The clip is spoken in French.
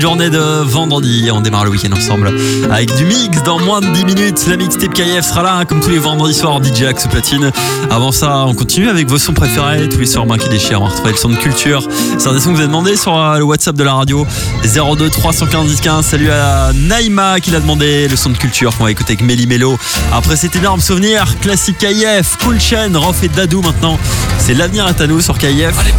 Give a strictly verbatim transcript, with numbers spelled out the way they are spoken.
Journée de vendredi, on démarre le week-end ensemble avec du mix dans moins de dix minutes. La mixtape K F sera là hein, comme tous les vendredis soirs, D J Axe platine. Avant ça, on continue avec vos sons préférés. Tous les soirs, moi qui déchire, on va retrouver le son de culture. C'est un des sons que vous avez demandé sur le WhatsApp de la radio zéro deux trois cent quinze dix quinze. Salut à Naïma qui l'a demandé, le son de culture qu'on va écouter avec Méli Mélo. Après cet énorme souvenir, classique K F, Cool Chain, Rof et Dadou maintenant. C'est l'avenir est à nous sur K F.